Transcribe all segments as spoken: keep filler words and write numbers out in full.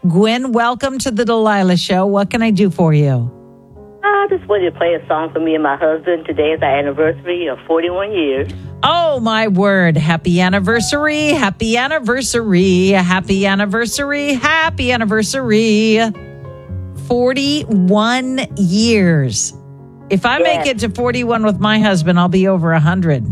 Gwen, welcome to the Delilah Show. What can I do for you? I just wanted to play a song for me and my husband. Today is our anniversary of forty-one years. Oh, my word. Happy anniversary. Happy anniversary. Happy anniversary. Happy anniversary. forty-one years. If I Yes. make it to forty-one with my husband, I'll be over one hundred.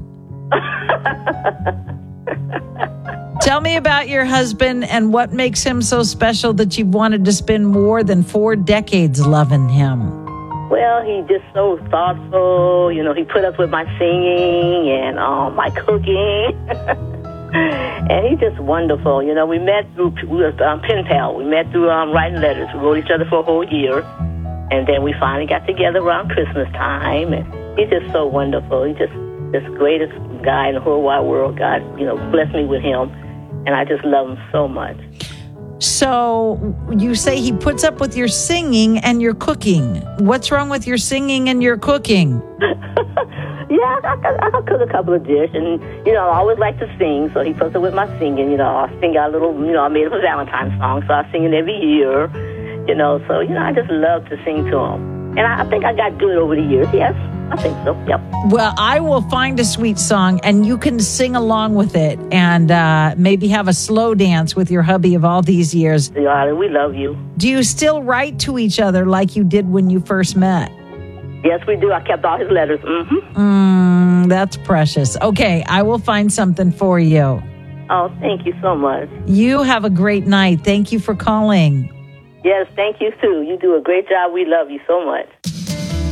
Tell me about your husband and what makes him so special that you've wanted to spend more than four decades loving him. Well, he just so thoughtful. You know, he put up with my singing and um, my cooking. And he's just wonderful. You know, we met through, we were um, pen pal. We met through um, writing letters. We wrote each other for a whole year. And then we finally got together around Christmas time. And he's just so wonderful. He's just this greatest guy in the whole wide world. God, you know, blessed me with him. And I just love him so much. So you say he puts up with your singing and your cooking. What's wrong with your singing and your cooking? Yeah, I, I, I cook a couple of dishes, and, you know, I always like to sing, so he puts it with my singing. You know, I sing our little, you know, I made him a Valentine's song, so I sing it every year, you know, so, you know, I just love to sing to him. And I, I think I got good over the years, yes, I think so, yep. Well, I will find a sweet song, and you can sing along with it, and uh, maybe have a slow dance with your hubby of all these years. Yeah, we love you. Do you still write to each other like you did when you first met? Yes, we do. I kept all his letters. Mm-hmm. Mm, that's precious. Okay, I will find something for you. Oh, thank you so much. You have a great night. Thank you for calling. Yes, thank you, too. You do a great job. We love you so much.